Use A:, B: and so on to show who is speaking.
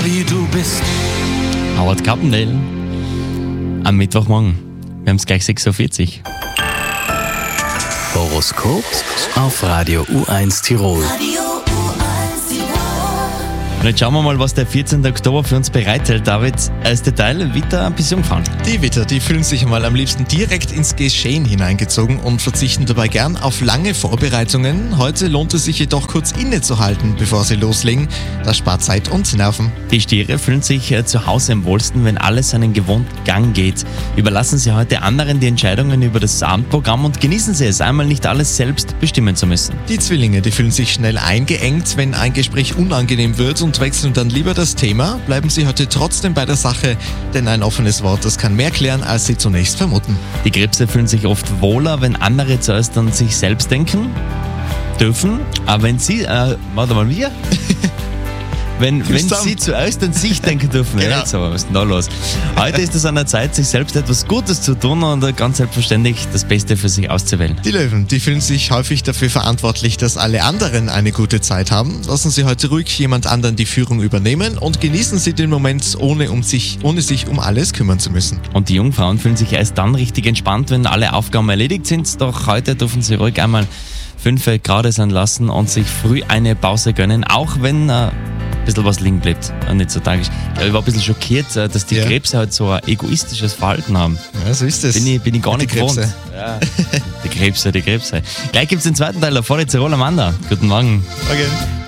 A: wie du bist.
B: Howard Carpendale am Mittwochmorgen. Wir haben es gleich 6.40 Uhr.
A: Horoskop auf Radio U1 Tirol.
B: Und jetzt schauen wir mal, was der 14. Oktober für uns bereithält. David, als Detail, Witter ein bisschen umgefahren.
C: Die Witter, die fühlen sich einmal am liebsten direkt ins Geschehen hineingezogen und verzichten dabei gern auf lange Vorbereitungen. Heute lohnt es sich jedoch kurz innezuhalten, bevor sie loslegen. Das spart Zeit und Nerven.
B: Die Stiere fühlen sich zu Hause am wohlsten, wenn alles seinen gewohnten Gang geht. Überlassen Sie heute anderen die Entscheidungen über das Abendprogramm und genießen Sie es, einmal nicht alles selbst bestimmen zu müssen.
C: Die Zwillinge, die fühlen sich schnell eingeengt, wenn ein Gespräch unangenehm wird und wechseln dann lieber das Thema. Bleiben Sie heute trotzdem bei der Sache, denn ein offenes Wort, das kann mehr klären, als Sie zunächst vermuten.
B: Die Krebse fühlen sich oft wohler, wenn andere zuerst an sich selbst denken dürfen. Aber wenn Sie, warte mal, wir? Wenn Sie zuerst an sich denken dürfen.
C: Genau.
B: Ja, so, was ist denn da los? Heute ist es an der Zeit, sich selbst etwas Gutes zu tun und ganz selbstverständlich das Beste für sich auszuwählen.
C: Die Löwen, die fühlen sich häufig dafür verantwortlich, dass alle anderen eine gute Zeit haben. Lassen Sie heute ruhig jemand anderen die Führung übernehmen und genießen Sie den Moment, ohne sich um alles kümmern zu müssen.
B: Und die Jungfrauen fühlen sich erst dann richtig entspannt, wenn alle Aufgaben erledigt sind. Doch heute dürfen sie ruhig einmal 5 Grad sein lassen und sich früh eine Pause gönnen, auch wenn ein bisschen was liegen bleibt. Nicht so tragisch. Ich war ein bisschen schockiert, dass die Krebse halt so ein egoistisches Verhalten haben.
C: Ja, so ist es.
B: Bin ich gar nicht gewohnt. Ja. Die Krebse. Gleich gibt es den zweiten Teil der Tiroler Amanda. Guten Morgen.
C: Okay.